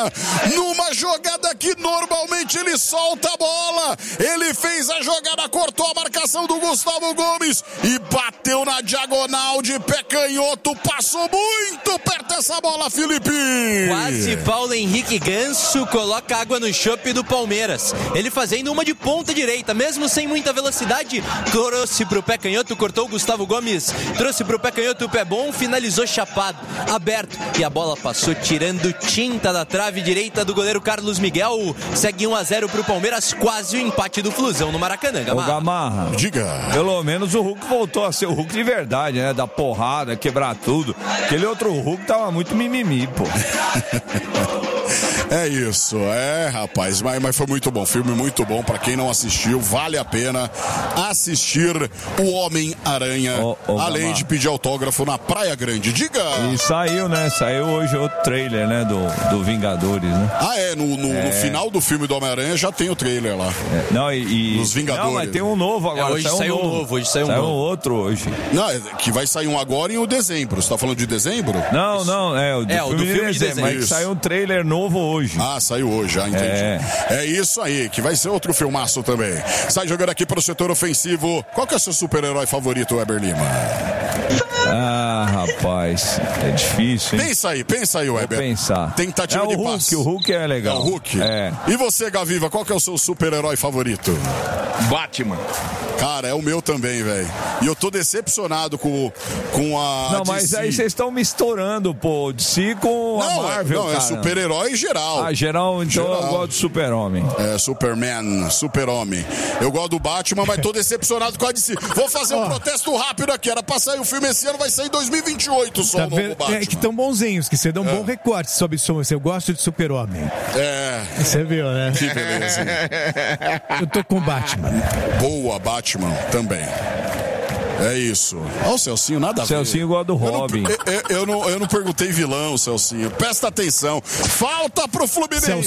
numa jogada que normalmente ele solta a bola. Ele fez a jogada, cortou a marcação do Gustavo Gomes e bateu na diagonal de pé canhoto. Passou muito perto essa bola, Felipe. Quase Paulo Henrique Ganso coloca água no chope do Palmeiras. Ele fazendo uma de ponta direita, mesmo sem muita velocidade, trouxe pro pé canhoto, cortou o Gustavo Gomes, trouxe pro pé canhoto, o pé bom, finalizou chapado, aberto, e a bola passou tirando tinta da trave direita do goleiro Carlos Miguel. Segue 1-0 pro Palmeiras, quase o empate do Flusão no Maracanã. Ô Gamarra, diga. Pelo menos o Hulk voltou a ser o Hulk de verdade, né? Da porrada, quebrar tudo. Aquele outro Hulk tava muito mimimi, pô. É isso, rapaz, mas foi muito bom, filme muito bom, pra quem não assistiu, vale a pena assistir o Homem-Aranha, além de pedir autógrafo na Praia Grande, diga! E saiu, né, saiu hoje o trailer, né, do Vingadores, né? No final do filme do Homem-Aranha já tem o trailer lá. Nos Vingadores. Não, mas tem um novo agora. Hoje saiu um novo, hoje saiu um novo. Outro hoje. Não, que vai sair um agora em dezembro, você tá falando de dezembro? Não, o do filme de dezembro. Mas saiu um trailer novo hoje. Saiu hoje, entendi. É isso aí, que vai ser outro filmaço também. Sai jogando aqui pro setor ofensivo. Qual que é o seu super-herói favorito, Weber Lima? Rapaz, é difícil, hein? Pensa aí, Weber. Vou pensar. Tentativa de passe. O Hulk é legal. O Hulk? E você, Gaviva, qual que é o seu super-herói favorito? Batman. Cara, é o meu também, velho. E eu tô decepcionado com a Não, mas DC. aí vocês estão misturando, pô, DC com a Marvel, cara. É super-herói geral. Geral, então eu gosto do Super-Homem. Superman, Super-Homem. Eu gosto do Batman, mas tô decepcionado com a DC. Vou fazer um protesto rápido aqui. Era pra sair o filme esse ano, vai sair em 2028 só o novo Batman. É que tão bonzinhos, que você dá um bom recorte sobre isso. Eu gosto de Super-Homem. Você viu, né? Que beleza. Eu tô com o Batman. Boa, Batman também. É isso. Olha o Celcinho, nada a ver. Celcinho gosta do Robin. Eu não perguntei vilão, Celcinho. Presta atenção. Falta pro Fluminense.